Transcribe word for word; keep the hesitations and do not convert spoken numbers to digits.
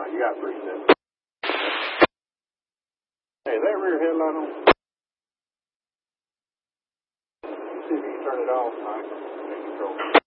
right, you got three steps. Hey, is that rear headlight on? See if you can turn it off, Mike. Take control.